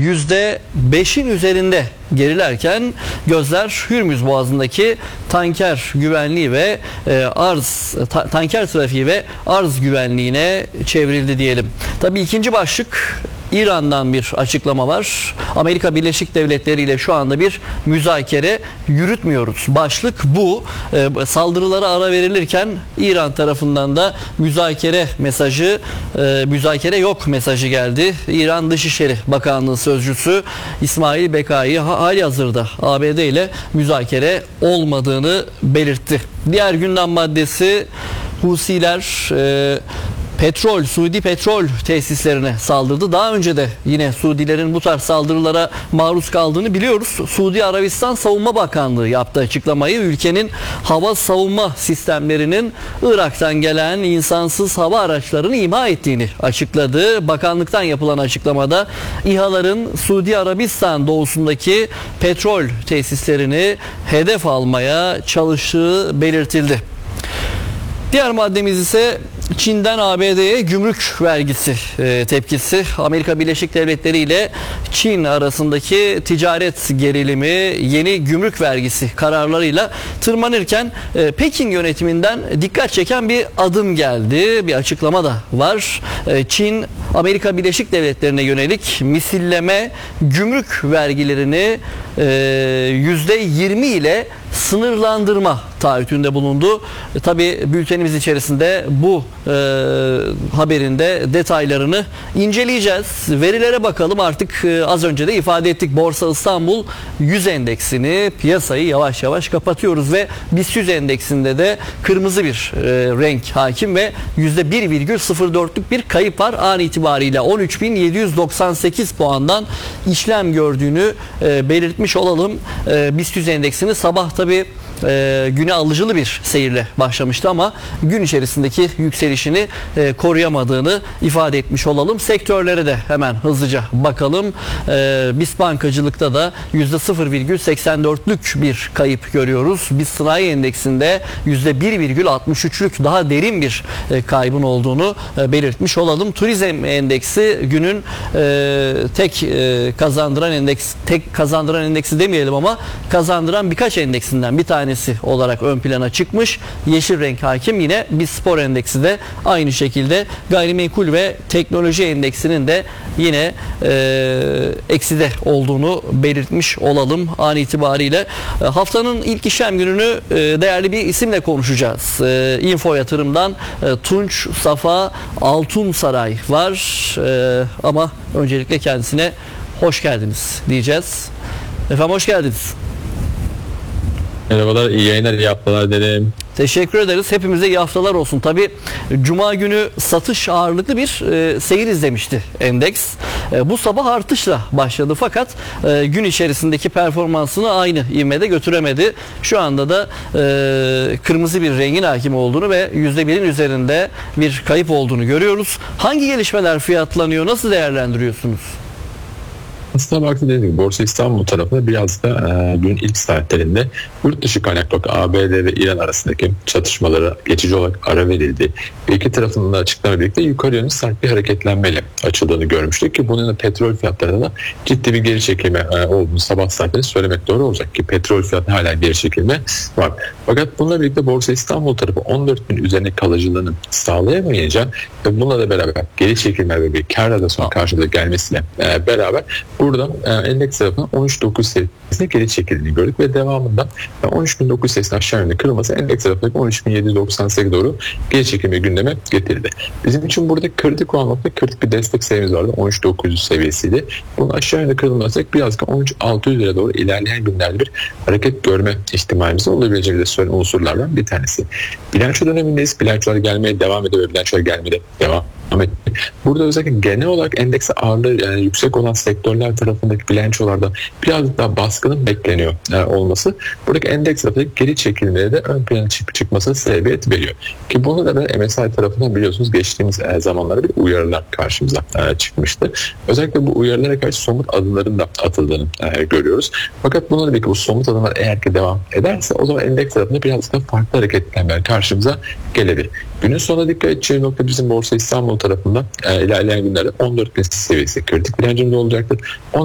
%5'in üzerinde gerilerken gözler Hürmüz Boğazı'ndaki tanker güvenliği ve tanker trafiği ve arz güvenliğine çevrildi diyelim. Tabii ikinci başlık, İran'dan bir açıklama var. Amerika Birleşik Devletleri ile şu anda bir müzakere yürütmüyoruz. Başlık bu. Saldırılara ara verilirken İran tarafından da müzakere yok mesajı geldi. İran Dışişleri Bakanlığı Sözcüsü İsmail Bekai halihazırda ABD ile müzakere olmadığını belirtti. Diğer gündem maddesi, Husiler Suudi petrol tesislerine saldırdı. Daha önce de yine Suudilerin bu tarz saldırılara maruz kaldığını biliyoruz. Suudi Arabistan Savunma Bakanlığı yaptığı açıklamayı, ülkenin hava savunma sistemlerinin Irak'tan gelen insansız hava araçlarını imha ettiğini açıkladı. Bakanlıktan yapılan açıklamada İHA'ların Suudi Arabistan doğusundaki petrol tesislerini hedef almaya çalıştığı belirtildi. Diğer maddemiz ise Çin'den ABD'ye gümrük vergisi tepkisi. Amerika Birleşik Devletleri ile Çin arasındaki ticaret gerilimi yeni gümrük vergisi kararlarıyla tırmanırken Pekin yönetiminden dikkat çeken bir adım geldi. Bir açıklama da var. Çin, Amerika Birleşik Devletleri'ne yönelik misilleme gümrük vergilerini %20 ile sınırlandırma taahhütünde bulundu. Tabii bültenimiz içerisinde bu haberin de detaylarını inceleyeceğiz. Verilere bakalım. Artık az önce de ifade ettik. Borsa İstanbul 100 endeksini, piyasayı yavaş yavaş kapatıyoruz ve BIST 100 endeksinde de kırmızı bir renk hakim ve %1,04'lük bir kayıp var. An itibariyle 13.798 puandan işlem gördüğünü belirtmiş olalım. BIST 100 endeksini sabah tabii güne alıcılı bir seyirle başlamıştı ama gün içerisindeki yükselişini koruyamadığını ifade etmiş olalım. Sektörlere de hemen hızlıca bakalım. BIST bankacılıkta da %0,84'lük bir kayıp görüyoruz. BIST sanayi endeksinde %1,63'lük daha derin bir kaybın olduğunu belirtmiş olalım. Turizm endeksi günün tek kazandıran endeksi demeyelim ama kazandıran birkaç endeksinden bir tanesi olarak ön plana çıkmış. Yeşil renk hakim. Yine BIST spor endeksi de aynı şekilde. Gayrimenkul ve teknoloji endeksinin de yine ekside olduğunu belirtmiş olalım an itibariyle. Haftanın ilk işlem gününü değerli bir isimle konuşacağız. Info Yatırım'dan Tunç Safa Altunsaray var. Ama öncelikle kendisine hoş geldiniz diyeceğiz. Efendim hoş geldiniz. Merhabalar, iyi yayınlar, iyi haftalar dedim. Teşekkür ederiz. Hepimize iyi haftalar olsun. Tabii Cuma günü satış ağırlıklı bir seyir izlemişti endeks. Bu sabah artışla başladı fakat gün içerisindeki performansını aynı ivmede götüremedi. Şu anda da kırmızı bir rengin hakim olduğunu ve %1'in üzerinde bir kayıp olduğunu görüyoruz. Hangi gelişmeler fiyatlanıyor? Nasıl değerlendiriyorsunuz? Aslına baktığınızda Borsa İstanbul tarafında biraz da gün ilk saatlerinde yurt dışı kaynaklı ABD ve İran arasındaki çatışmalara geçici olarak ara verildi. İki tarafının da açıklama birlikte yukarı yönlü sert bir hareketlenmeyle açıldığını görmüştük ki bunun da petrol fiyatlarında da ciddi bir geri çekilme olduğunu sabah saatlerinde söylemek doğru olacak ki petrol fiyatında hala geri çekilme var. Fakat bununla birlikte Borsa İstanbul tarafı 14.000 üzerine kalıcılığını sağlayamayınca ve bununla da beraber geri çekilme ve bir kar adasının karşılığı gelmesiyle beraber burada endeks tarafından 13.900 seviyesine geri çekildiğini gördük ve devamında 13.900 seviyesinin aşağı yönde kırılması endeks tarafındaki 13.798 doğru geri çekilme gündeme getirdi. Bizim için burada kritik olan nokta, kritik bir destek seviyemiz vardı. 13.900 seviyesiydi. Bunun aşağı yönde kırılması biraz da 13.600 lira doğru ilerleyen günlerde bir hareket görme ihtimalimiz olabileceğini de söyleyen unsurlardan bir tanesi. Bilanço dönemindeyiz. Bilançolar gelmeye devam ediyor ve bilançolar gelmeye de devam ediyor. Burada özellikle genel olarak endekse ağırlığı yani yüksek olan sektörler tarafındaki bilançolarda biraz daha baskının bekleniyor olması buradaki endeks tarafındaki geri çekilmeye de ön plana çıkmasına sebebiyet veriyor. Ki bunu da MSCI tarafından biliyorsunuz geçtiğimiz zamanlarda bir uyarılar karşımıza çıkmıştı. Özellikle bu uyarılara karşı somut adımların da atıldığını görüyoruz. Fakat bununla birlikte bu somut adımlar eğer ki devam ederse o zaman endeks tarafında biraz da farklı hareketlenmeler karşımıza gelebilir. Günün sonuna dikkat edeceği nokta bizim Borsa İstanbul tarafında ilerleyen günlerde 14.000 seviyesi kritik direncimiz olacaktır.